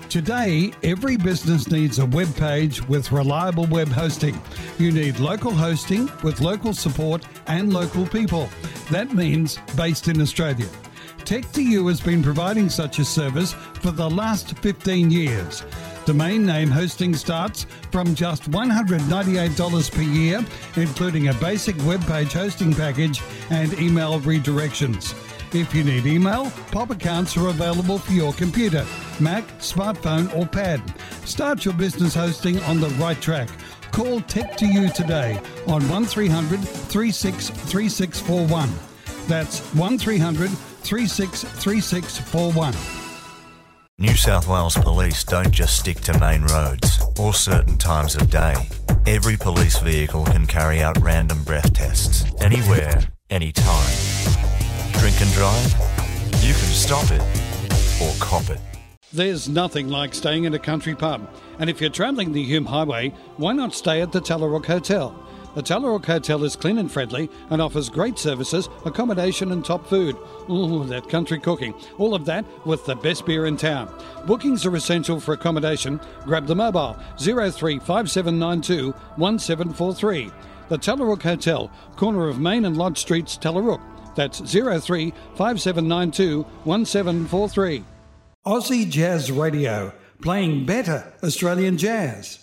Today, every business needs a web page with reliable web hosting. You need local hosting with local support and local people. That means based in Australia. Tech2U has been providing such a service for the last 15 years. Domain name hosting starts from just $198 per year, including a basic web page hosting package and email redirections. If you need email, POP accounts are available for your computer, Mac, smartphone or pad. Start your business hosting on the right track. Call Tech2U today on 1300 36 3641. That's 1300 36 3641. New South Wales Police don't just stick to main roads or certain times of day. Every police vehicle can carry out random breath tests, anywhere, anytime. Drink and drive? You can stop it or cop it. There's nothing like staying in a country pub. And if you're travelling the Hume Highway, why not stay at the Tallarook Hotel? The Tallarook Hotel is clean and friendly and offers great services, accommodation and top food. Ooh, that country cooking. All of that with the best beer in town. Bookings are essential for accommodation. Grab the mobile 035792 1743. The Tallarook Hotel, corner of Main and Lodge Streets, Tallarook. That's 035792 1743. Aussie Jazz Radio, playing better Australian jazz.